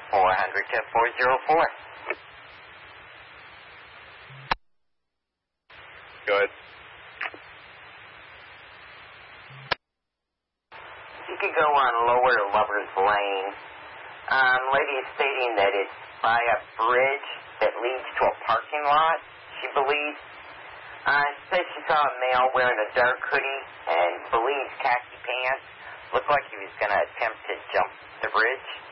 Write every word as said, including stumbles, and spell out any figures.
four hundred to four oh four. Good. You could go on Lower Lover's Lane. Um, lady is stating that it's by a bridge that leads to a parking lot, she believes. Uh, she says she saw a male wearing a dark hoodie and believes khaki pants. Looked like he was going to attempt to jump the bridge.